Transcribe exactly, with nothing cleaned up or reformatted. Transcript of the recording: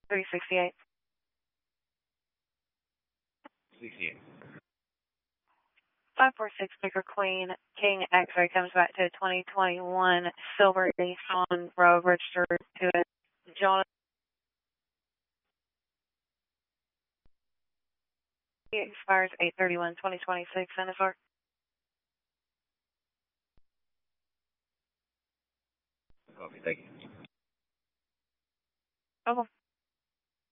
three sixty-eight. sixty-eight. five four six Baker Queen, King X-ray comes back to a twenty twenty-one silver Nissan Rogue registered to a Jonathan. It expires eight thirty-one twenty twenty-six, N S R. Copy, thank you. Okay.